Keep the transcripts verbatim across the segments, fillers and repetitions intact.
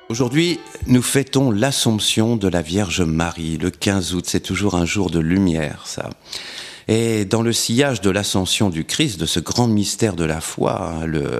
Aujourd'hui, nous fêtons l'Assomption de la Vierge Marie, le quinze août. C'est toujours un jour de lumière, ça. Et dans le sillage de l'Ascension du Christ, de ce grand mystère de la foi, hein, le,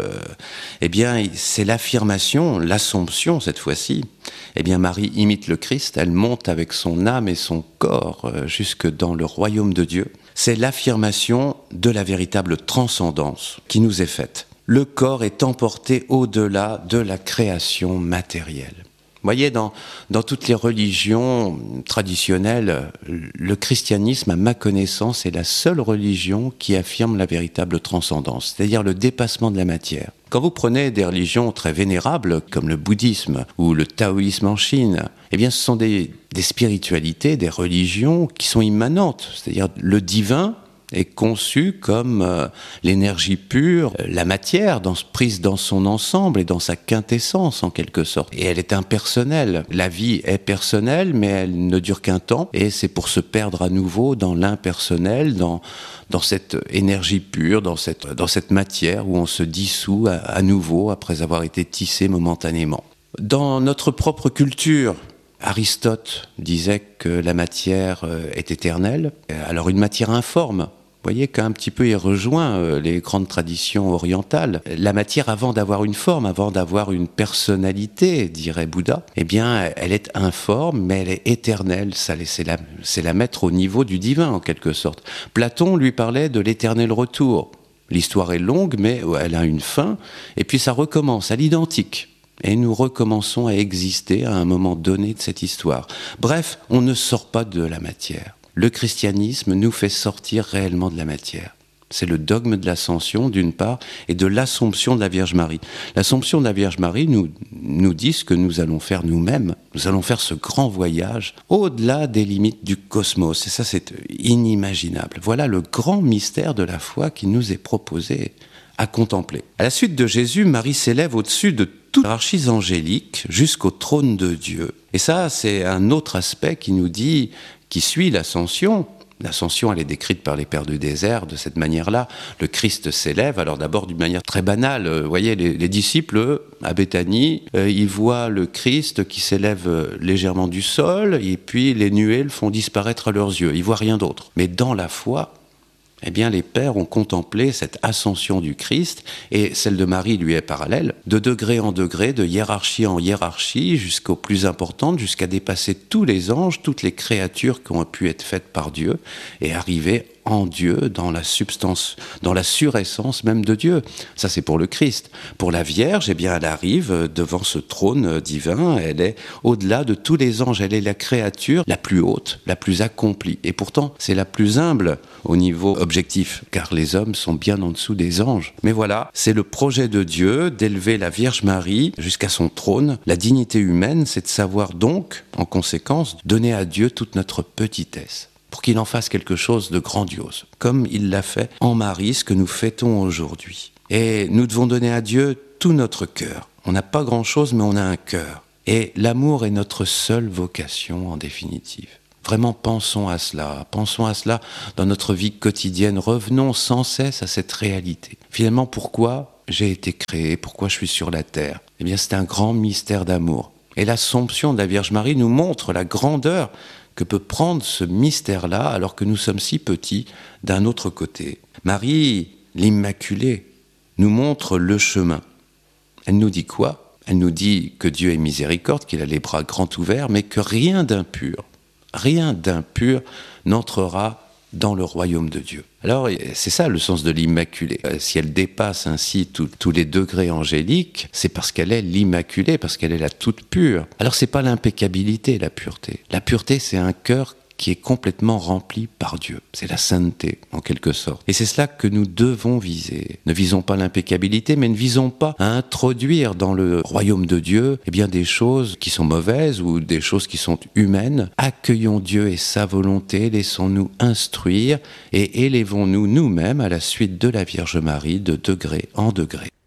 eh bien, c'est l'affirmation, l'Assomption cette fois-ci. Eh bien, Marie imite le Christ, elle monte avec son âme et son corps euh, jusque dans le royaume de Dieu. C'est l'affirmation de la véritable transcendance qui nous est faite. Le corps est emporté au-delà de la création matérielle. Vous voyez, dans, dans toutes les religions traditionnelles, le christianisme, à ma connaissance, est la seule religion qui affirme la véritable transcendance, c'est-à-dire le dépassement de la matière. Quand vous prenez des religions très vénérables, comme le bouddhisme ou le taoïsme en Chine, eh bien, ce sont des, des spiritualités, des religions qui sont immanentes, c'est-à-dire le divin est conçu comme euh, l'énergie pure, euh, la matière dans, prise dans son ensemble et dans sa quintessence en quelque sorte. Et elle est impersonnelle. La vie est personnelle, mais elle ne dure qu'un temps. Et c'est pour se perdre à nouveau dans l'impersonnel, dans, dans cette énergie pure, dans cette, dans cette matière où on se dissout à, à nouveau après avoir été tissé momentanément. Dans notre propre culture, Aristote disait que la matière est éternelle. Alors une matière informe, vous voyez qu'un petit peu il rejoint les grandes traditions orientales. La matière, avant d'avoir une forme, avant d'avoir une personnalité, dirait Bouddha, eh bien, elle est informe, mais elle est éternelle. Ça, c'est la, c'est la mettre au niveau du divin, en quelque sorte. Platon lui parlait de l'éternel retour. L'histoire est longue, mais elle a une fin, et puis ça recommence à l'identique. Et nous recommençons à exister à un moment donné de cette histoire. Bref, on ne sort pas de la matière. Le christianisme nous fait sortir réellement de la matière. C'est le dogme de l'Ascension, d'une part, et de l'Assomption de la Vierge Marie. L'Assomption de la Vierge Marie nous, nous dit ce que nous allons faire nous-mêmes. Nous allons faire ce grand voyage au-delà des limites du cosmos. Et ça, c'est inimaginable. Voilà le grand mystère de la foi qui nous est proposé à contempler. À la suite de Jésus, Marie s'élève au-dessus de toute hiérarchie angélique jusqu'au trône de Dieu. Et ça, c'est un autre aspect qui nous dit, qui suit l'Ascension. L'Ascension, elle est décrite par les pères du désert de cette manière-là. Le Christ s'élève, alors d'abord d'une manière très banale. Vous voyez, les, les disciples, à Béthanie, euh, ils voient le Christ qui s'élève légèrement du sol, et puis les nuées le font disparaître à leurs yeux. Ils voient rien d'autre. Mais dans la foi, eh bien, les pères ont contemplé cette ascension du Christ, et celle de Marie lui est parallèle, de degré en degré, de hiérarchie en hiérarchie, jusqu'aux plus importantes, jusqu'à dépasser tous les anges, toutes les créatures qui ont pu être faites par Dieu, et arriver en Dieu, dans la substance, dans la suressence même de Dieu. Ça, c'est pour le Christ. Pour la Vierge, eh bien, elle arrive devant ce trône divin, elle est au-delà de tous les anges, elle est la créature la plus haute, la plus accomplie. Et pourtant, c'est la plus humble au niveau objectif, car les hommes sont bien en dessous des anges. Mais voilà, c'est le projet de Dieu d'élever la Vierge Marie jusqu'à son trône. La dignité humaine, c'est de savoir donc, en conséquence, donner à Dieu toute notre petitesse, pour qu'il en fasse quelque chose de grandiose, comme il l'a fait en Marie, ce que nous fêtons aujourd'hui. Et nous devons donner à Dieu tout notre cœur. On n'a pas grand-chose, mais on a un cœur. Et l'amour est notre seule vocation, en définitive. Vraiment, pensons à cela, pensons à cela dans notre vie quotidienne, revenons sans cesse à cette réalité. Finalement, pourquoi j'ai été créé, pourquoi je suis sur la terre? Eh bien, c'est un grand mystère d'amour. Et l'Assomption de la Vierge Marie nous montre la grandeur que peut prendre ce mystère-là, alors que nous sommes si petits, d'un autre côté. Marie, l'Immaculée, nous montre le chemin. Elle nous dit quoi? Elle nous dit que Dieu est miséricorde, qu'il a les bras grands ouverts, mais que rien d'impur, rien d'impur n'entrera dans le royaume de Dieu. Alors, c'est ça le sens de l'Immaculée. Si elle dépasse ainsi tous les degrés angéliques, c'est parce qu'elle est l'Immaculée, parce qu'elle est la toute pure. Alors, c'est pas l'impeccabilité, la pureté. La pureté, c'est un cœur qui est complètement rempli par Dieu. C'est la sainteté, en quelque sorte. Et c'est cela que nous devons viser. Ne visons pas l'impeccabilité, mais ne visons pas à introduire dans le royaume de Dieu eh bien, des choses qui sont mauvaises ou des choses qui sont humaines. Accueillons Dieu et sa volonté, laissons-nous instruire et élevons-nous nous-mêmes à la suite de la Vierge Marie de degré en degré.